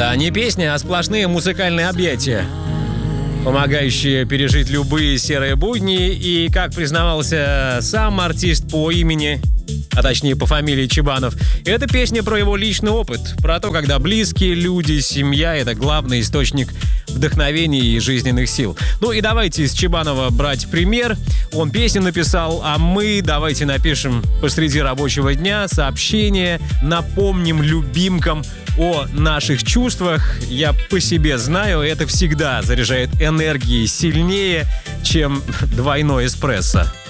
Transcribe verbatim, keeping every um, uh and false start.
Да, не песня, а сплошные музыкальные объятия, помогающие пережить любые серые будни. И, как признавался сам артист по имени, а точнее по фамилии Чебанов, это песня про его личный опыт, про то, когда близкие люди, семья — это главный источник вдохновения и жизненных сил. Ну и давайте из Чебанова брать пример. Он песню написал, а мы давайте напишем посреди рабочего дня сообщение, напомним любимкам о наших чувствах. Я по себе знаю, это всегда заряжает энергией сильнее, чем двойной эспрессо.